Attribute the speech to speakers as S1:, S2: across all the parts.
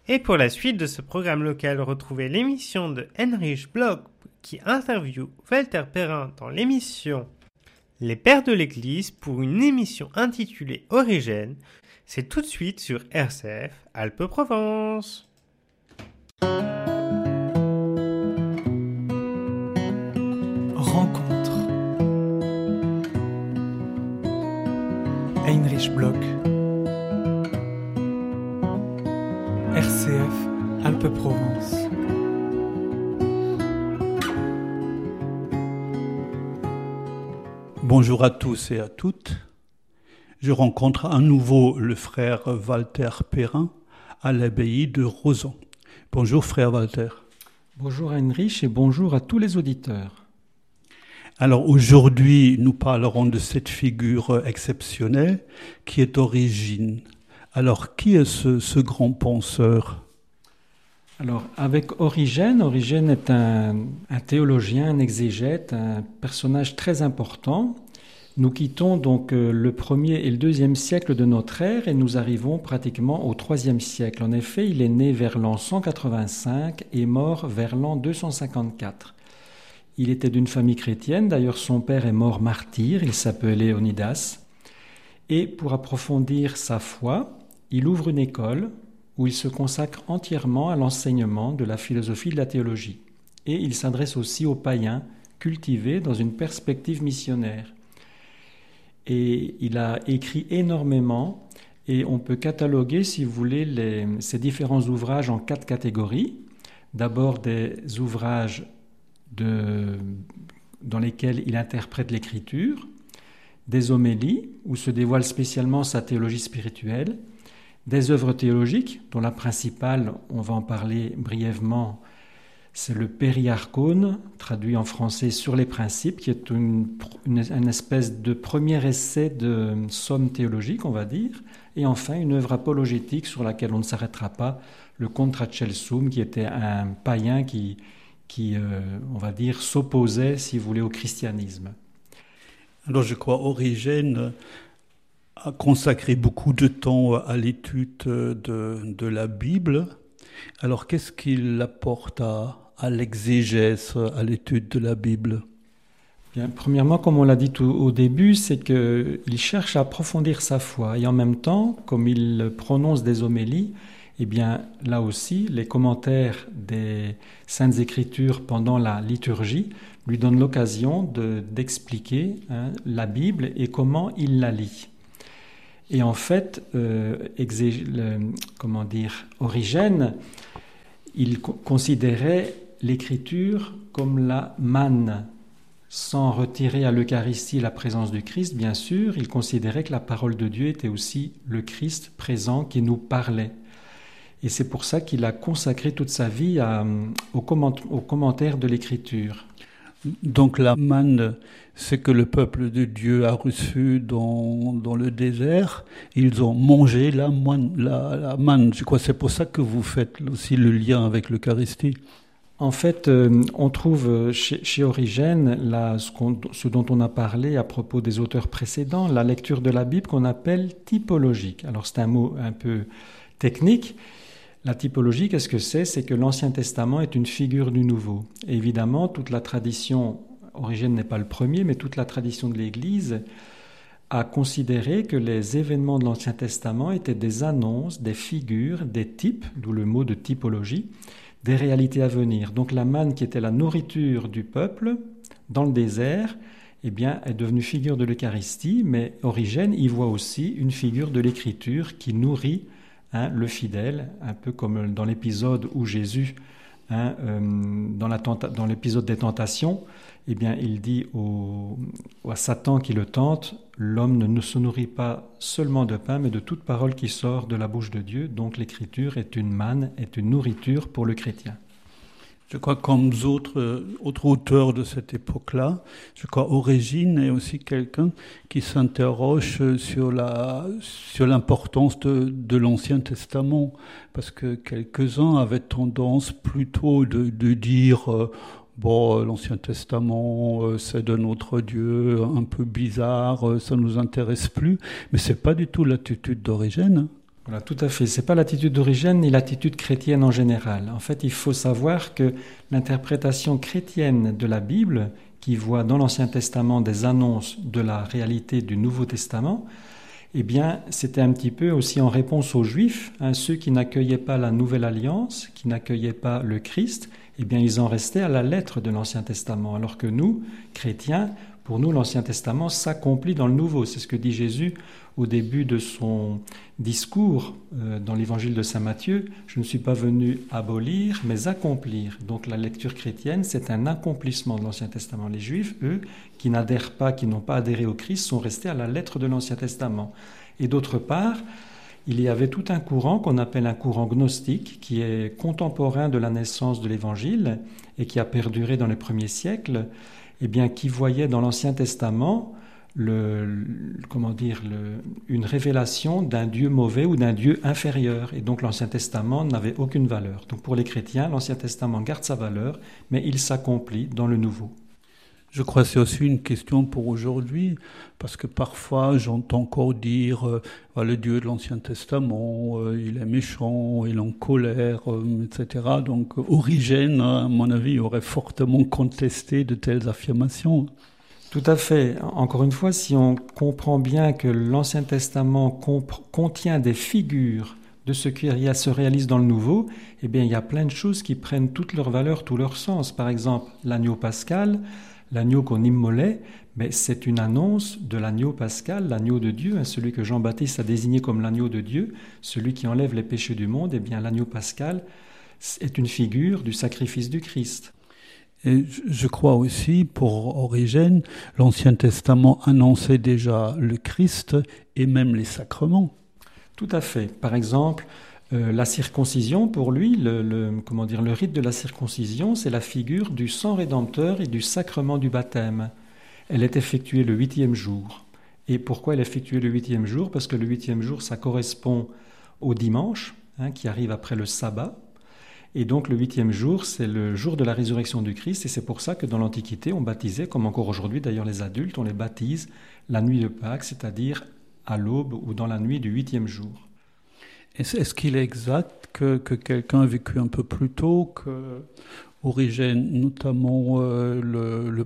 S1: Et pour la suite de ce programme local, retrouvez l'émission de Heinrich Bloch qui interviewe Walter Perrin dans l'émission Les Pères de l'Église pour une émission intitulée Origène. C'est tout de suite sur RCF Alpes-Provence.
S2: Rencontre. Heinrich Bloch. RCF Alpes-Provence.
S3: Bonjour à tous et à toutes. Je rencontre à nouveau le frère Walter Perrin à l'abbaye de Rozan. Bonjour frère Walter.
S4: Bonjour Heinrich et bonjour à tous les auditeurs.
S3: Alors aujourd'hui, nous parlerons de cette figure exceptionnelle qui est Origène. Alors qui est ce grand penseur ?
S4: Alors avec Origène est un théologien, un exégète, un personnage très important. Nous quittons donc le 1er et le 2e siècle de notre ère et nous arrivons pratiquement au 3e siècle. En effet, il est né vers l'an 185 et mort vers l'an 254. Il était d'une famille chrétienne, d'ailleurs son père est mort martyr, il s'appelait Léonidas. Et pour approfondir sa foi, il ouvre une école où il se consacre entièrement à l'enseignement de la philosophie de la théologie. Et il s'adresse aussi aux païens cultivés dans une perspective missionnaire. Et il a écrit énormément et on peut cataloguer, si vous voulez, ces différents ouvrages en 4 catégories. D'abord des ouvrages dans lesquels il interprète l'écriture, des homélies où se dévoile spécialement sa théologie spirituelle, des œuvres théologiques, dont la principale, on va en parler brièvement, c'est le Périarchone, traduit en français sur les principes, qui est une espèce de premier essai de somme théologique, on va dire, et enfin une œuvre apologétique sur laquelle on ne s'arrêtera pas, le Contra Celsum, qui était un païen qui on va dire, s'opposait, si vous voulez, au christianisme.
S3: Alors je crois Origène a consacré beaucoup de temps à l'étude de la Bible. Alors qu'est-ce qu'il apporte à l'exégèse, à l'étude de la Bible ?
S4: Bien, premièrement, comme on l'a dit au début, c'est qu'il cherche à approfondir sa foi et en même temps, comme il prononce des homélies, eh bien, là aussi, les commentaires des Saintes Écritures pendant la liturgie lui donnent l'occasion d'expliquer la Bible et comment il la lit. Et en fait, Origène, il considérait l'Écriture comme la manne, sans retirer à l'Eucharistie la présence du Christ, bien sûr. Il considérait que la parole de Dieu était aussi le Christ présent qui nous parlait. Et c'est pour ça qu'il a consacré toute sa vie aux commentaires de l'Écriture.
S3: Donc la manne, c'est que le peuple de Dieu a reçu dans le désert. Ils ont mangé la manne. Je crois que c'est pour ça que vous faites aussi le lien avec l'Eucharistie.
S4: En fait, on trouve chez Origène ce dont on a parlé à propos des auteurs précédents, la lecture de la Bible qu'on appelle typologique. Alors c'est un mot un peu technique. La typologie, qu'est-ce que c'est ? C'est que l'Ancien Testament est une figure du Nouveau. Et évidemment, toute la tradition, Origène n'est pas le premier, mais toute la tradition de l'Église a considéré que les événements de l'Ancien Testament étaient des annonces, des figures, des types, d'où le mot de typologie, des réalités à venir. Donc la manne qui était la nourriture du peuple dans le désert, eh bien, est devenue figure de l'Eucharistie, mais Origène y voit aussi une figure de l'Écriture qui nourrit le fidèle, un peu comme dans l'épisode où Jésus, dans l'épisode des tentations, eh bien, il dit à Satan qui le tente, l'homme ne se nourrit pas seulement de pain, mais de toute parole qui sort de la bouche de Dieu. Donc l'écriture est une manne, est une nourriture pour le chrétien.
S3: Je crois comme autres auteurs de cette époque-là, je crois Origène est aussi quelqu'un qui s'interroge sur l'importance de l'Ancien Testament, parce que quelques-uns avaient tendance plutôt de dire l'Ancien Testament, c'est de notre Dieu, un peu bizarre, ça nous intéresse plus, mais c'est pas du tout l'attitude d'Origène.
S4: Voilà, tout à fait. C'est pas l'attitude d'Origène ni l'attitude chrétienne en général. En fait, il faut savoir que l'interprétation chrétienne de la Bible, qui voit dans l'Ancien Testament des annonces de la réalité du Nouveau Testament, eh bien, c'était un petit peu aussi en réponse aux Juifs, ceux qui n'accueillaient pas la Nouvelle Alliance, qui n'accueillaient pas le Christ, eh bien, ils en restaient à la lettre de l'Ancien Testament, alors que nous, chrétiens, pour nous, l'Ancien Testament s'accomplit dans le Nouveau. C'est ce que dit Jésus au début de son discours dans l'Évangile de Saint Matthieu. « Je ne suis pas venu abolir, mais accomplir ». Donc la lecture chrétienne, c'est un accomplissement de l'Ancien Testament. Les Juifs, eux, qui n'adhèrent pas, qui n'ont pas adhéré au Christ, sont restés à la lettre de l'Ancien Testament. Et d'autre part, il y avait tout un courant qu'on appelle un courant gnostique, qui est contemporain de la naissance de l'Évangile et qui a perduré dans les premiers siècles, eh bien, qui voyait dans l'Ancien Testament une révélation d'un Dieu mauvais ou d'un Dieu inférieur. Et donc l'Ancien Testament n'avait aucune valeur. Donc pour les chrétiens, l'Ancien Testament garde sa valeur, mais il s'accomplit dans le Nouveau.
S3: Je crois que c'est aussi une question pour aujourd'hui, parce que parfois j'entends encore dire le Dieu de l'Ancien Testament, il est méchant, il est en colère, etc. Donc Origène, à mon avis, aurait fortement contesté de telles affirmations.
S4: Tout à fait. Encore une fois, si on comprend bien que l'Ancien Testament contient des figures de ce qui se réalise dans le Nouveau, eh bien, il y a plein de choses qui prennent toute leur valeur, tout leur sens. Par exemple, l'agneau pascal, l'agneau qu'on immolait, mais c'est une annonce de l'agneau pascal, l'agneau de Dieu, celui que Jean-Baptiste a désigné comme l'agneau de Dieu, celui qui enlève les péchés du monde. Eh bien, l'agneau pascal est une figure du sacrifice du Christ.
S3: Et je crois aussi, pour Origène, l'Ancien Testament annonçait déjà le Christ et même les sacrements.
S4: Tout à fait. Par exemple, la circoncision, pour lui, le rite de la circoncision, c'est la figure du sang rédempteur et du sacrement du baptême. Elle est effectuée le 8e jour. Et pourquoi elle est effectuée le 8e jour ? Parce que le 8e jour, ça correspond au dimanche, qui arrive après le sabbat. Et donc le 8e jour, c'est le jour de la résurrection du Christ, et c'est pour ça que dans l'Antiquité, on baptisait, comme encore aujourd'hui d'ailleurs les adultes, on les baptise la nuit de Pâques, c'est-à-dire à l'aube ou dans la nuit du 8e jour.
S3: Est-ce qu'il est exact que quelqu'un a vécu un peu plus tôt que Origène, notamment le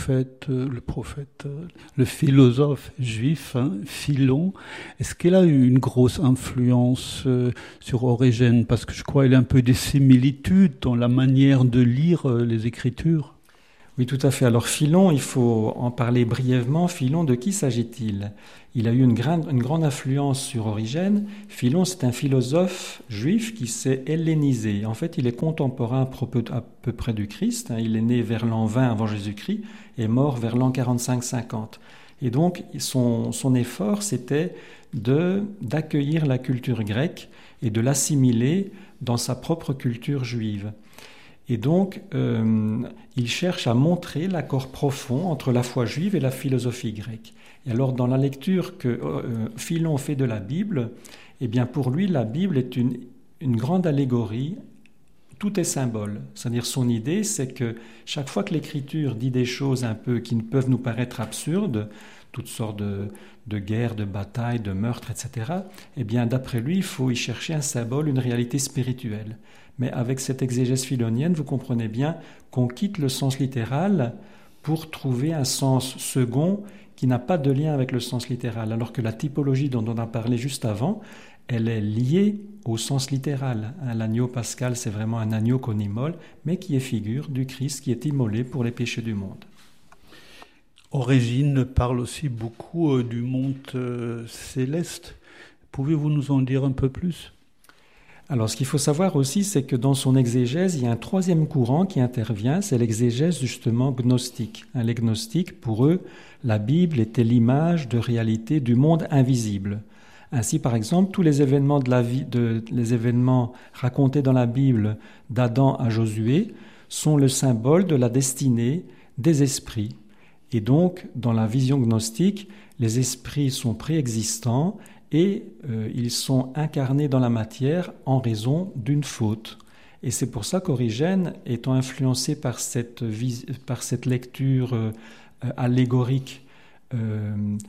S3: philosophe juif, Philon, est-ce qu'il a eu une grosse influence sur Origène ? Parce que je crois qu'il y a un peu des similitudes dans la manière de lire les Écritures.
S4: Oui, tout à fait. Alors Philon, il faut en parler brièvement. Philon, de qui s'agit-il ? Il a eu une grande influence sur Origène. Philon, c'est un philosophe juif qui s'est hellénisé. En fait, il est contemporain à peu près du Christ. Il est né vers l'an 20 avant Jésus-Christ et mort vers l'an 45-50. Et donc, son effort, c'était d'accueillir la culture grecque et de l'assimiler dans sa propre culture juive. Et donc, il cherche à montrer l'accord profond entre la foi juive et la philosophie grecque. Et alors, dans la lecture que Philon fait de la Bible, eh bien, pour lui, la Bible est une grande allégorie. Tout est symbole. C'est-à-dire, son idée, c'est que chaque fois que l'Écriture dit des choses un peu qui peuvent nous paraître absurdes, toutes sortes de guerres, de batailles, de meurtres, etc., eh bien, d'après lui, il faut y chercher un symbole, une réalité spirituelle. Mais avec cette exégèse philonienne, vous comprenez bien qu'on quitte le sens littéral pour trouver un sens second qui n'a pas de lien avec le sens littéral, alors que la typologie dont on a parlé juste avant, elle est liée au sens littéral. L'agneau pascal, c'est vraiment un agneau qu'on immole, mais qui est figure du Christ qui est immolé pour les péchés du monde.
S3: Origène parle aussi beaucoup du monde céleste. Pouvez-vous nous en dire un peu plus ?
S4: Alors, ce qu'il faut savoir aussi, c'est que dans son exégèse, il y a un troisième courant qui intervient, c'est l'exégèse justement gnostique. Les gnostiques, pour eux, la Bible était l'image de réalité du monde invisible. Ainsi, par exemple, tous les événements de la vie, les événements racontés dans la Bible d'Adam à Josué sont le symbole de la destinée des esprits. Et donc, dans la vision gnostique, les esprits sont préexistants et ils sont incarnés dans la matière en raison d'une faute. Et c'est pour ça qu'Origène, étant influencé par cette lecture allégorique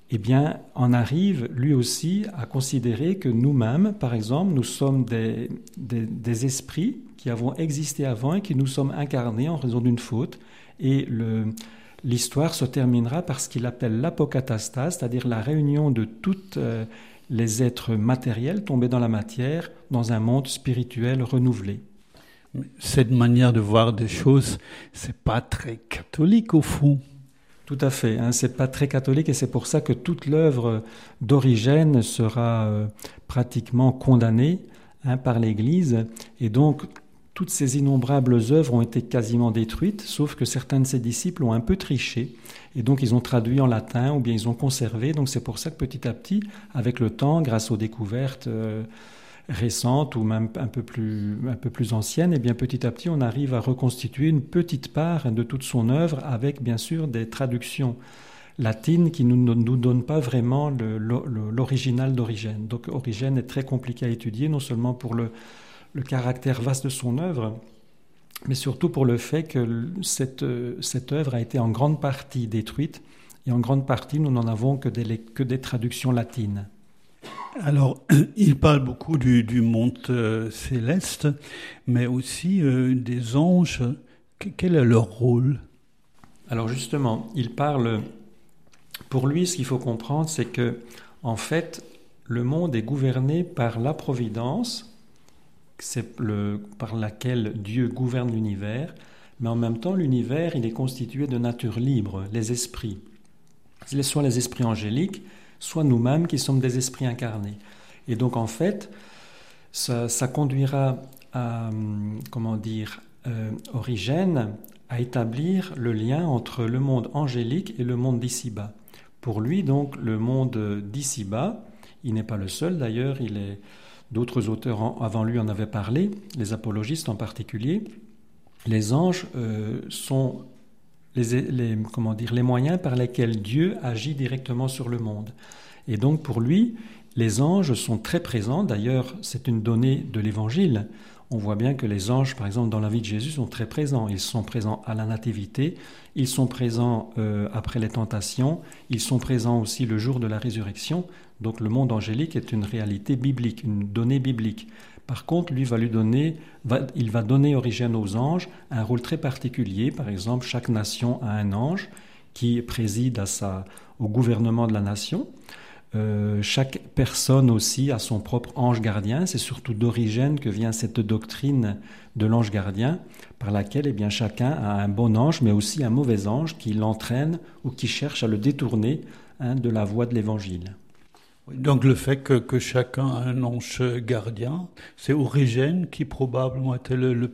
S4: eh bien, en arrive lui aussi à considérer que nous-mêmes, par exemple, nous sommes des esprits qui avons existé avant et qui nous sommes incarnés en raison d'une faute. Et l'histoire se terminera par ce qu'il appelle l'apokatastase, c'est-à-dire la réunion de tous les êtres matériels tombés dans la matière dans un monde spirituel renouvelé.
S3: Cette manière de voir des choses, c'est pas très catholique au fond.
S4: Tout à fait, c'est pas très catholique et c'est pour ça que toute l'œuvre d'Origène sera pratiquement condamnée par l'Église. Et donc, toutes ces innombrables œuvres ont été quasiment détruites, sauf que certains de ses disciples ont un peu triché. Et donc, ils ont traduit en latin ou bien ils ont conservé. Donc, c'est pour ça que petit à petit, avec le temps, grâce aux découvertes récentes ou même un peu plus anciennes, et bien petit à petit on arrive à reconstituer une petite part de toute son œuvre avec bien sûr des traductions latines qui ne nous donnent pas vraiment l'original d'Origène. Donc Origène est très compliqué à étudier, non seulement pour le caractère vaste de son œuvre, mais surtout pour le fait que cette œuvre a été en grande partie détruite et en grande partie nous n'en avons que des traductions latines.
S3: Alors, il parle beaucoup du monde céleste, mais aussi des anges. Quel est leur rôle ?
S4: Alors justement, il parle... Pour lui, ce qu'il faut comprendre, c'est que, en fait, le monde est gouverné par la providence, par laquelle Dieu gouverne l'univers, mais en même temps, l'univers, il est constitué de nature libre, les esprits. Soit les esprits angéliques, soit nous-mêmes qui sommes des esprits incarnés. Et donc, en fait, ça conduira à, Origène à établir le lien entre le monde angélique et le monde d'ici-bas. Pour lui, donc, le monde d'ici-bas, il n'est pas le seul d'ailleurs, d'autres auteurs avant lui en avaient parlé, les apologistes en particulier. Les anges sont les moyens par lesquels Dieu agit directement sur le monde. Et donc pour lui, les anges sont très présents. D'ailleurs, c'est une donnée de l'Évangile. On voit bien que les anges, par exemple, dans la vie de Jésus, sont très présents. Ils sont présents à la nativité, ils sont présents après les tentations, ils sont présents aussi le jour de la résurrection. Donc le monde angélique est une réalité biblique, une donnée biblique. Par contre, lui il va donner Origène aux anges un rôle très particulier. Par exemple, chaque nation a un ange qui préside au gouvernement de la nation. Chaque personne aussi a son propre ange gardien. C'est surtout d'Origène que vient cette doctrine de l'ange gardien, par laquelle eh bien, chacun a un bon ange, mais aussi un mauvais ange qui l'entraîne ou qui cherche à le détourner de la voie de l'Évangile.
S3: Donc le fait que chacun a un ange gardien, c'est Origène qui probablement était le